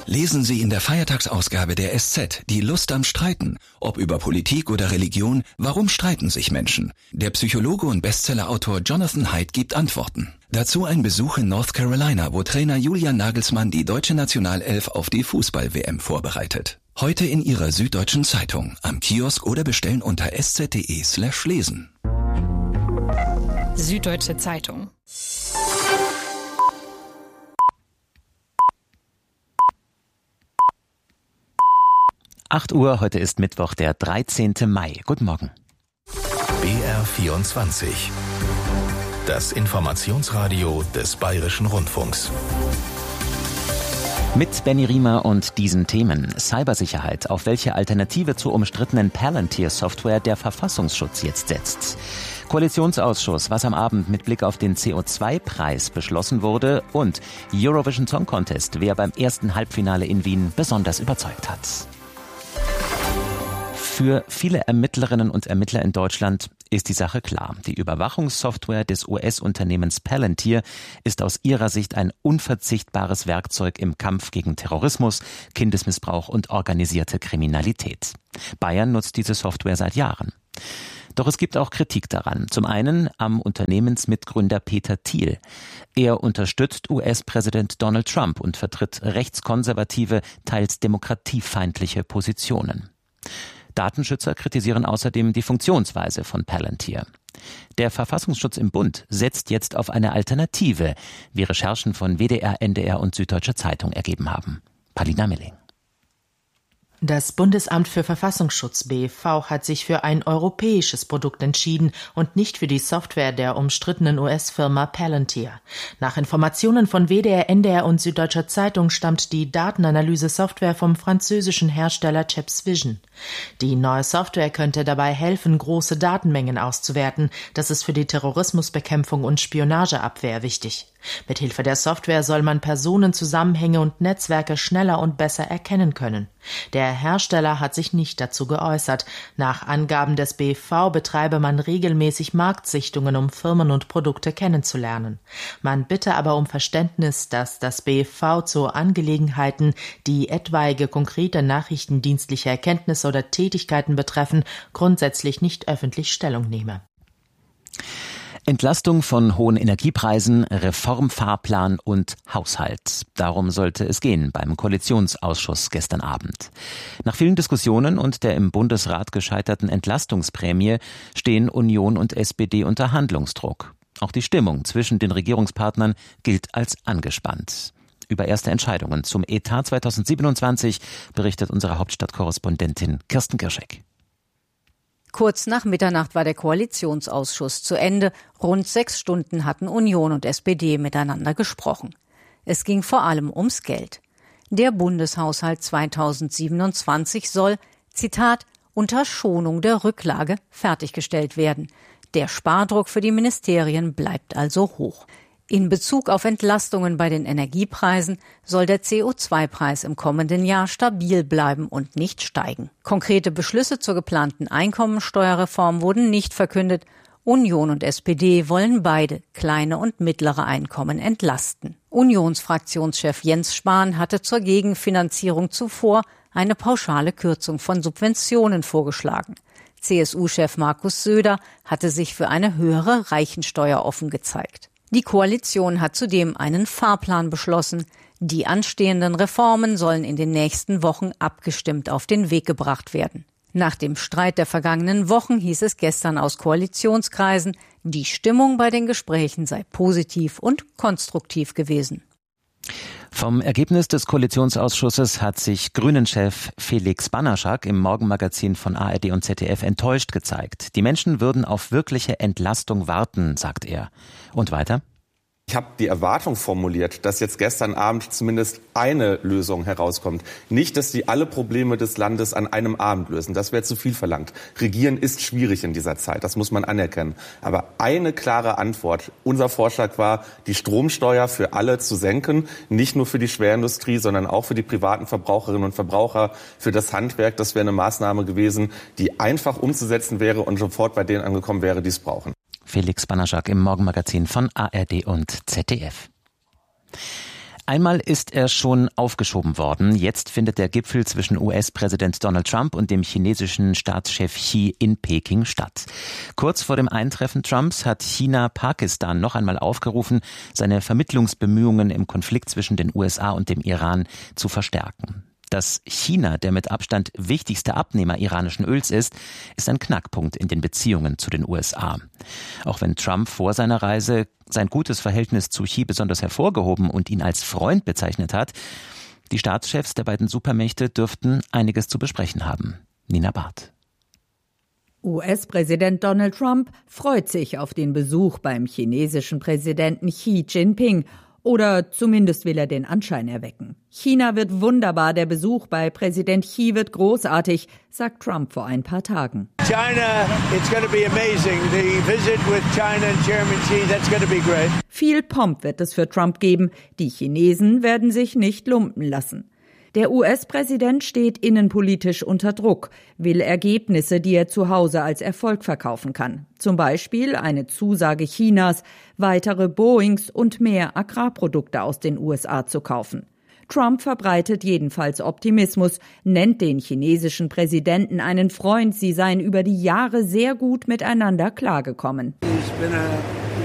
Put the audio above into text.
Lesen Sie in der Feiertagsausgabe der SZ die Lust am Streiten. Ob über Politik oder Religion, warum streiten sich Menschen? Der Psychologe und Bestsellerautor Jonathan Haidt gibt Antworten. Dazu ein Besuch in North Carolina, wo Trainer Julian Nagelsmann die deutsche Nationalelf auf die Fußball-WM vorbereitet. Heute in Ihrer Süddeutschen Zeitung, am Kiosk oder bestellen unter sz.de/lesen. Süddeutsche Zeitung. Acht Uhr, heute ist Mittwoch, der 13. Mai. Guten Morgen. BR24. Das Informationsradio des Bayerischen Rundfunks. Mit Benny Riemer und diesen Themen. Cybersicherheit, auf welche Alternative zur umstrittenen Palantir-Software der Verfassungsschutz jetzt setzt. Koalitionsausschuss, was am Abend mit Blick auf den CO2-Preis beschlossen wurde. Und Eurovision Song Contest, wer beim ersten Halbfinale in Wien besonders überzeugt hat. Für viele Ermittlerinnen und Ermittler in Deutschland ist die Sache klar. Die Überwachungssoftware des US-Unternehmens Palantir ist aus ihrer Sicht ein unverzichtbares Werkzeug im Kampf gegen Terrorismus, Kindesmissbrauch und organisierte Kriminalität. Bayern nutzt diese Software seit Jahren. Doch es gibt auch Kritik daran. Zum einen am Unternehmensmitgründer Peter Thiel. Er unterstützt US-Präsident Donald Trump und vertritt rechtskonservative, teils demokratiefeindliche Positionen. Datenschützer kritisieren außerdem die Funktionsweise von Palantir. Der Verfassungsschutz im Bund setzt jetzt auf eine Alternative, wie Recherchen von WDR, NDR und Süddeutsche Zeitung ergeben haben. Paulina Milling. Das Bundesamt für Verfassungsschutz BFV hat sich für ein europäisches Produkt entschieden und nicht für die Software der umstrittenen US-Firma Palantir. Nach Informationen von WDR, NDR und Süddeutscher Zeitung stammt die Datenanalyse-Software vom französischen Hersteller ChapsVision. Die neue Software könnte dabei helfen, große Datenmengen auszuwerten. Das ist für die Terrorismusbekämpfung und Spionageabwehr wichtig. Mithilfe der Software soll man Personenzusammenhänge und Netzwerke schneller und besser erkennen können. Der Hersteller hat sich nicht dazu geäußert. Nach Angaben des BFV betreibe man regelmäßig Marktsichtungen, um Firmen und Produkte kennenzulernen. Man bitte aber um Verständnis, dass das BFV zu Angelegenheiten, die etwaige konkrete nachrichtendienstliche Erkenntnisse oder Tätigkeiten betreffen, grundsätzlich nicht öffentlich Stellung nehme. Entlastung von hohen Energiepreisen, Reformfahrplan und Haushalt. Darum sollte es gehen beim Koalitionsausschuss gestern Abend. Nach vielen Diskussionen und der im Bundesrat gescheiterten Entlastungsprämie stehen Union und SPD unter Handlungsdruck. Auch die Stimmung zwischen den Regierungspartnern gilt als angespannt. Über erste Entscheidungen zum Etat 2027 berichtet unsere Hauptstadtkorrespondentin Kirsten Girschek. Kurz nach Mitternacht war der Koalitionsausschuss zu Ende. Rund 6 Stunden hatten Union und SPD miteinander gesprochen. Es ging vor allem ums Geld. Der Bundeshaushalt 2027 soll, Zitat, unter Schonung der Rücklage fertiggestellt werden. Der Spardruck für die Ministerien bleibt also hoch. In Bezug auf Entlastungen bei den Energiepreisen soll der CO2-Preis im kommenden Jahr stabil bleiben und nicht steigen. Konkrete Beschlüsse zur geplanten Einkommensteuerreform wurden nicht verkündet. Union und SPD wollen beide kleine und mittlere Einkommen entlasten. Unionsfraktionschef Jens Spahn hatte zur Gegenfinanzierung zuvor eine pauschale Kürzung von Subventionen vorgeschlagen. CSU-Chef Markus Söder hatte sich für eine höhere Reichensteuer offen gezeigt. Die Koalition hat zudem einen Fahrplan beschlossen. Die anstehenden Reformen sollen in den nächsten Wochen abgestimmt auf den Weg gebracht werden. Nach dem Streit der vergangenen Wochen hieß es gestern aus Koalitionskreisen, die Stimmung bei den Gesprächen sei positiv und konstruktiv gewesen. Vom Ergebnis des Koalitionsausschusses hat sich Grünen-Chef Felix Banaschak im Morgenmagazin von ARD und ZDF enttäuscht gezeigt. Die Menschen würden auf wirkliche Entlastung warten, sagt er. Und weiter? Ich habe die Erwartung formuliert, dass jetzt gestern Abend zumindest eine Lösung herauskommt. Nicht, dass die alle Probleme des Landes an einem Abend lösen. Das wäre zu viel verlangt. Regieren ist schwierig in dieser Zeit, das muss man anerkennen. Aber eine klare Antwort. Unser Vorschlag war, die Stromsteuer für alle zu senken. Nicht nur für die Schwerindustrie, sondern auch für die privaten Verbraucherinnen und Verbraucher, für das Handwerk. Das wäre eine Maßnahme gewesen, die einfach umzusetzen wäre und sofort bei denen angekommen wäre, die es brauchen. Felix Banaschak im Morgenmagazin von ARD und ZDF. Einmal ist er schon aufgeschoben worden. Jetzt findet der Gipfel zwischen US-Präsident Donald Trump und dem chinesischen Staatschef Xi in Peking statt. Kurz vor dem Eintreffen Trumps hat China Pakistan noch einmal aufgerufen, seine Vermittlungsbemühungen im Konflikt zwischen den USA und dem Iran zu verstärken. Dass China der mit Abstand wichtigste Abnehmer iranischen Öls ist ein Knackpunkt in den Beziehungen zu den USA. Auch wenn Trump vor seiner Reise sein gutes Verhältnis zu Xi besonders hervorgehoben und ihn als Freund bezeichnet hat, die Staatschefs der beiden Supermächte dürften einiges zu besprechen haben. Nina Barth. US-Präsident Donald Trump freut sich auf den Besuch beim chinesischen Präsidenten Xi Jinping. Oder zumindest will er den Anschein erwecken. China wird wunderbar, der Besuch bei Präsident Xi wird großartig, sagt Trump vor ein paar Tagen. China, it's going to be amazing. The visit with China and Chairman Xi, that's going to be great. Viel Pomp wird es für Trump geben. Die Chinesen werden sich nicht lumpen lassen. Der US-Präsident steht innenpolitisch unter Druck, will Ergebnisse, die er zu Hause als Erfolg verkaufen kann. Zum Beispiel eine Zusage Chinas, weitere Boeings und mehr Agrarprodukte aus den USA zu kaufen. Trump verbreitet jedenfalls Optimismus, nennt den chinesischen Präsidenten einen Freund, sie seien über die Jahre sehr gut miteinander klargekommen. He's been a